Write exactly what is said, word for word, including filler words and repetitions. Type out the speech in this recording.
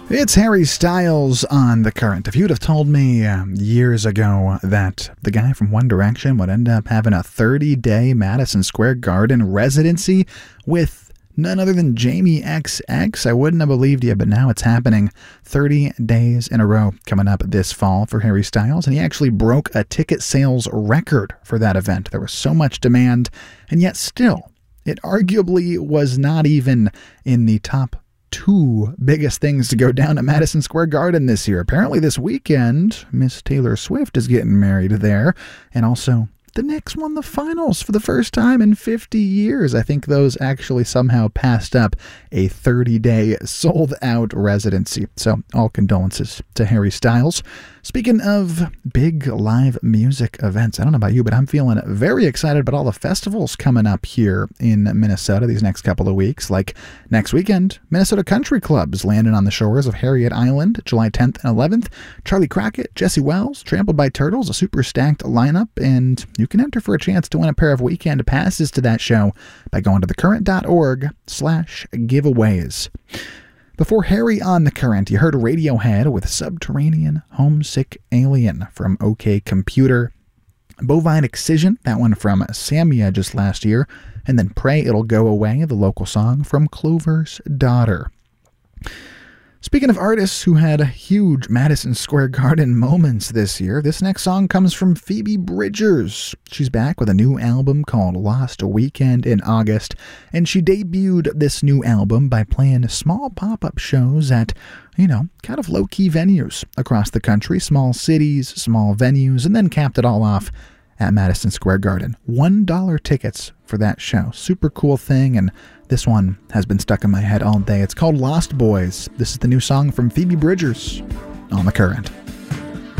It's Harry Styles on The Current. If you'd have told me um, years ago that the guy from One Direction would end up having a thirty-day Madison Square Garden residency with none other than Jamie X X, I wouldn't have believed you, but now it's happening. thirty days in a row coming up this fall for Harry Styles, and he actually broke a ticket sales record for that event. There was so much demand, and yet still, it arguably was not even in the top two biggest things to go down at Madison Square Garden this year. Apparently this weekend, Miss Taylor Swift is getting married there, and also the Knicks won the finals for the first time in fifty years. I think those actually somehow passed up a thirty-day sold-out residency. So all condolences to Harry Styles. Speaking of big live music events, I don't know about you, but I'm feeling very excited about all the festivals coming up here in Minnesota these next couple of weeks. Like next weekend, Minnesota Country Club is landing on the shores of Harriet Island, July tenth and eleventh. Charlie Crockett, Jesse Wells, Trampled by Turtles, a super stacked lineup, and you can enter for a chance to win a pair of weekend passes to that show by going to thecurrent.org slash giveaways. Before Harry on The Current, you heard Radiohead with Subterranean Homesick Alien from OK Computer. Bovine Excision, that one from Samia just last year. And then Pray It'll Go Away, the local song from Clover's Daughter. Speaking of artists who had huge Madison Square Garden moments this year, this next song comes from Phoebe Bridgers. She's back with a new album called Lost Weekend in August, and she debuted this new album by playing small pop-up shows at, you know, kind of low-key venues across the country, small cities, small venues, and then capped it all off at Madison Square Garden. one dollar tickets for that show. Super cool thing, and this one has been stuck in my head all day. It's called Lost Boys. This is the new song from Phoebe Bridgers on The Current.